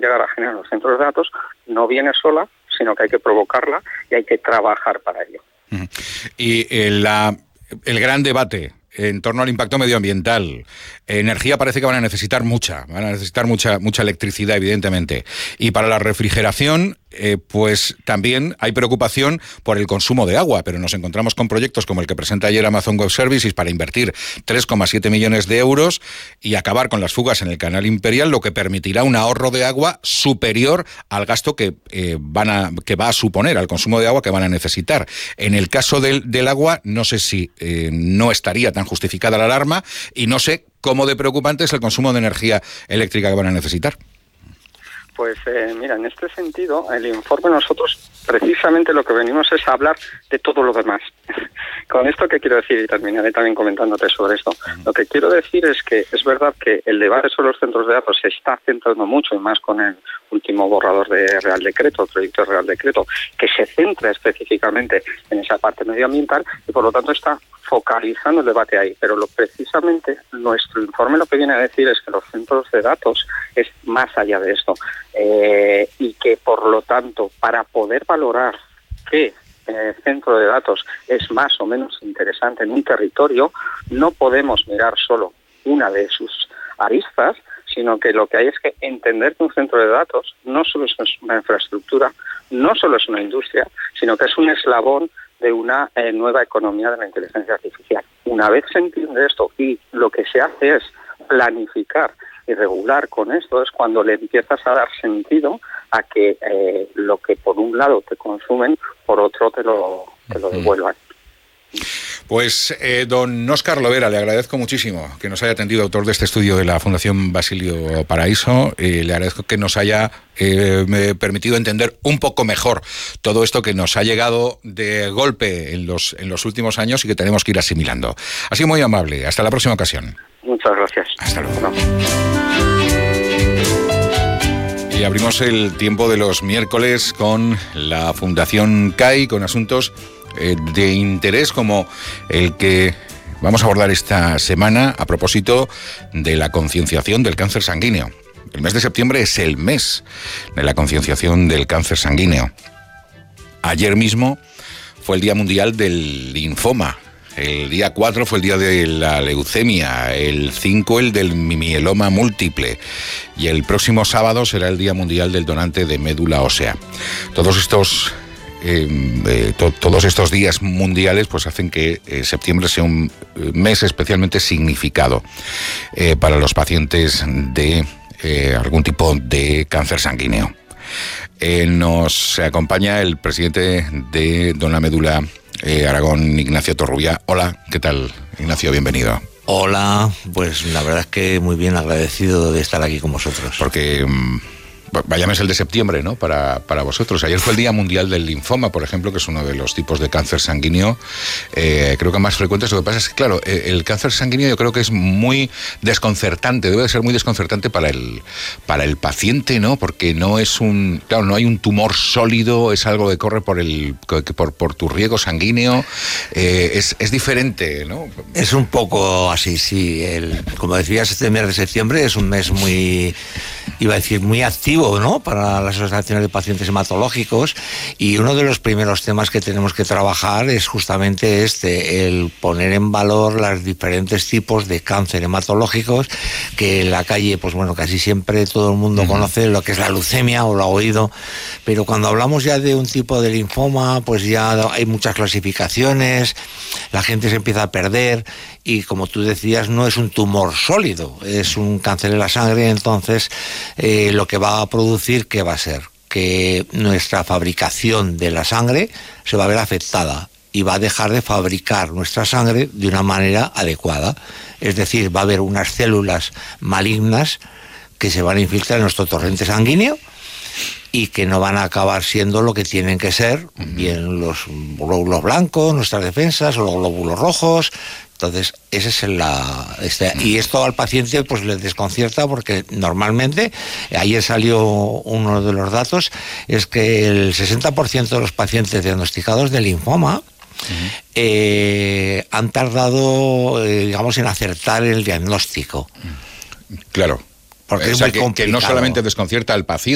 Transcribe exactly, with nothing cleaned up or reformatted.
llegar a generar los centros de datos no viene sola, sino que hay que provocarla y hay que trabajar para ello. Y eh, la, el gran debate en torno al impacto medioambiental. Energía parece que van a necesitar mucha, van a necesitar mucha, mucha electricidad, evidentemente. Y para la refrigeración, eh, pues también hay preocupación por el consumo de agua, pero nos encontramos con proyectos como el que presenta ayer Amazon Web Services para invertir tres coma siete millones de euros y acabar con las fugas en el Canal Imperial, lo que permitirá un ahorro de agua superior al gasto que, eh, van a, que va a suponer, al consumo de agua que van a necesitar. En el caso del, del agua, no sé si eh, no estaría tan justificada la alarma y no sé cómo de preocupante es el consumo de energía eléctrica que van a necesitar. Pues eh, mira, en este sentido, el informe nosotros precisamente lo que venimos es a hablar de todo lo demás. Con esto que quiero decir, y terminaré también comentándote sobre esto, lo que quiero decir es que es verdad que el debate sobre los centros de datos se está centrando mucho, y más con el último borrador de Real Decreto, el proyecto de Real Decreto, que se centra específicamente en esa parte medioambiental y por lo tanto está focalizando el debate ahí. Pero lo precisamente nuestro informe lo que viene a decir es que los centros de datos es más allá de esto eh, y que por lo tanto para poder valorar qué eh, centro de datos es más o menos interesante en un territorio no podemos mirar solo una de sus aristas, sino que lo que hay es que entender que un centro de datos no solo es una infraestructura, no solo es una industria, sino que es un eslabón de una eh, nueva economía de la inteligencia artificial. Una vez se entiende esto y lo que se hace es planificar y regular con esto, es cuando le empiezas a dar sentido a que eh, lo que por un lado te consumen, por otro te lo, te lo devuelvan. Pues eh, don Óscar Lovera, le agradezco muchísimo que nos haya atendido, autor de este estudio de la Fundación Basilio Paraíso. Eh, le agradezco que nos haya eh, me permitido entender un poco mejor todo esto que nos ha llegado de golpe en los, en los últimos años y que tenemos que ir asimilando. Ha sido muy amable. Hasta la próxima ocasión. Muchas gracias. Hasta luego. No. Y abrimos el tiempo de los miércoles con la Fundación C A I, con asuntos de interés como el que vamos a abordar esta semana a propósito de la concienciación del cáncer sanguíneo. El mes de septiembre es el mes de la concienciación del cáncer sanguíneo. Ayer mismo fue el Día Mundial del Linfoma. El día cuatro fue el día de la leucemia, el cinco el del mieloma múltiple y el próximo sábado será el Día Mundial del Donante de Médula Ósea. Todos estos Eh, eh, to, todos estos días mundiales pues hacen que eh, septiembre sea un mes especialmente significado eh, para los pacientes de eh, algún tipo de cáncer sanguíneo. Eh, nos acompaña el presidente de Dona Médula eh, Aragón, Ignacio Torrubia. Hola, ¿qué tal, Ignacio? Bienvenido. Hola, pues la verdad es que muy bien agradecido de estar aquí con vosotros. Porque vaya mes el de septiembre, ¿no? Para, para vosotros. Ayer fue el Día Mundial del Linfoma, por ejemplo, que es uno de los tipos de cáncer sanguíneo, eh, creo que más frecuentes. Lo que pasa es que, claro, eh, el cáncer sanguíneo yo creo que es muy desconcertante, debe de ser muy desconcertante para el, para el paciente, ¿no? Porque no es un, claro, no hay un tumor sólido, es algo que corre por el, que por, por tu riego sanguíneo, eh, es, es diferente, ¿no? Es un poco así, sí. El, como decías, este mes de septiembre es un mes muy, iba a decir, muy activo, ¿no? Para las asociaciones de pacientes hematológicos, y uno de los primeros temas que tenemos que trabajar es justamente este, el poner en valor los diferentes tipos de cáncer hematológicos que en la calle, pues bueno, casi siempre todo el mundo uh-huh. conoce lo que es la leucemia o lo ha oído, pero cuando hablamos ya de un tipo de linfoma, pues ya hay muchas clasificaciones, la gente se empieza a perder. Y como tú decías, no es un tumor sólido, es un cáncer en la sangre. Entonces eh, lo que va a producir, ¿qué va a ser? Que nuestra fabricación de la sangre se va a ver afectada y va a dejar de fabricar nuestra sangre de una manera adecuada. Es decir, va a haber unas células malignas que se van a infiltrar en nuestro torrente sanguíneo y que no van a acabar siendo lo que tienen que ser, bien los glóbulos blancos, nuestras defensas, o los glóbulos rojos. Entonces, ese es la este, y esto al paciente pues le desconcierta, porque normalmente, ayer salió uno de los datos, es que el sesenta por ciento de los pacientes diagnosticados de linfoma uh-huh. eh, han tardado, eh, digamos, en acertar el diagnóstico. Claro. Porque o es sea, muy que, complicado. Que no solamente desconcierta al paciente,